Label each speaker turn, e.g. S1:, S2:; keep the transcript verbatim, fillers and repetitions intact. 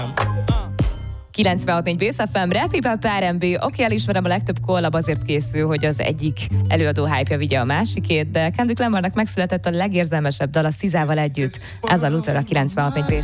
S1: kilencvenhat négy Bész ef em, Rap, Hip-Hop, er end bé. Oké, elismerem, a legtöbb collab azért készül, hogy az egyik előadó hype-ja vigye a másikét, de Kendrick Lamarnak megszületett a legérzelmesebb dal a Szizával együtt. Ez a Luther a kilencvenhat négy Bész.